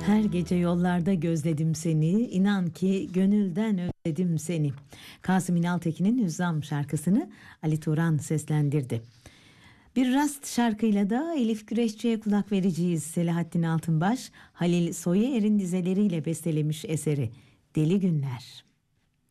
Her gece yollarda gözledim seni, inan ki gönülden özledim seni. Kasım İnaltekin'in Hüzzam şarkısını Ali Turan seslendirdi. Bir rast şarkıyla da Elif Güreşçi'ye kulak vereceğiz. Selahattin Altınbaş, Halil Soyer'in dizeleriyle bestelemiş eseri Deli Günler.